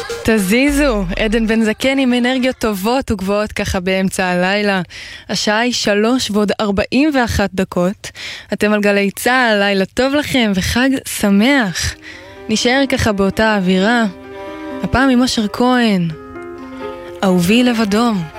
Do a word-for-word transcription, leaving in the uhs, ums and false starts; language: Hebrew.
תזיזו, עדן בן זקן עם אנרגיות טובות וגבוהות ככה באמצע הלילה. השעה היא שלוש ועוד ארבעים ואחת דקות. אתם על גלי צהל, לילה טוב לכם וחג שמח. נשאר ככה באותה אווירה. הפעם עם אשר כהן, אהובי לבדום.